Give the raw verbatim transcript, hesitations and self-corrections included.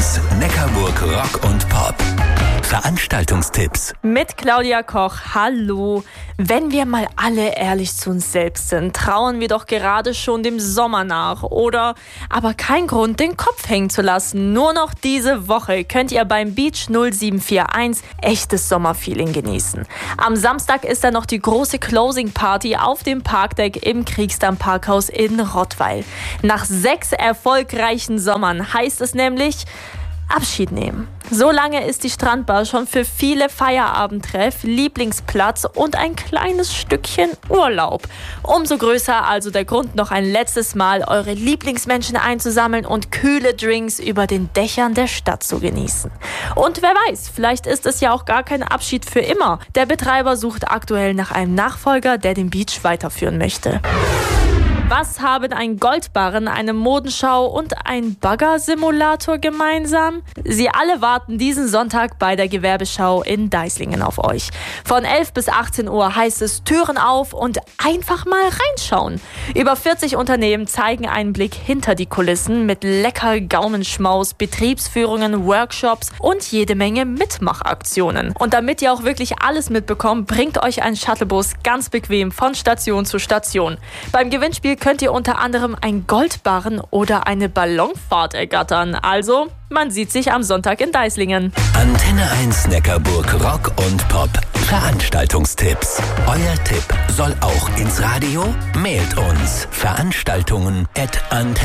eins Neckarburg Rock und Pop. Veranstaltungstipps mit Claudia Koch. Hallo. Wenn wir mal alle ehrlich zu uns selbst sind, trauen wir doch gerade schon dem Sommer nach. Oder aber kein Grund, den Kopf hängen zu lassen. Nur noch diese Woche könnt ihr beim Beach null sieben vier eins echtes Sommerfeeling genießen. Am Samstag ist dann noch die große Closing Party auf dem Parkdeck im Kriegsdamm Parkhaus in Rottweil. Nach sechs erfolgreichen Sommern heißt es nämlich Abschied nehmen. So lange ist die Strandbar schon für viele Feierabendtreff, Lieblingsplatz und ein kleines Stückchen Urlaub. Umso größer also der Grund, noch ein letztes Mal eure Lieblingsmenschen einzusammeln und kühle Drinks über den Dächern der Stadt zu genießen. Und wer weiß, vielleicht ist es ja auch gar kein Abschied für immer. Der Betreiber sucht aktuell nach einem Nachfolger, der den Beach weiterführen möchte. Was haben ein Goldbarren, eine Modenschau und ein Baggersimulator gemeinsam? Sie alle warten diesen Sonntag bei der Gewerbeschau in Deislingen auf euch. Von elf bis achtzehn Uhr heißt es Türen auf und einfach mal reinschauen. Über vierzig Unternehmen zeigen einen Blick hinter die Kulissen mit lecker Gaumenschmaus, Betriebsführungen, Workshops und jede Menge Mitmachaktionen. Und damit ihr auch wirklich alles mitbekommt, bringt euch ein Shuttlebus ganz bequem von Station zu Station. Beim Gewinnspiel könnt ihr unter anderem ein Goldbarren oder eine Ballonfahrt ergattern. Also, man sieht sich am Sonntag in Deislingen. Antenne eins Neckarburg Rock und Pop. Veranstaltungstipps. Euer Tipp soll auch ins Radio? Mailt uns Veranstaltungen at antenne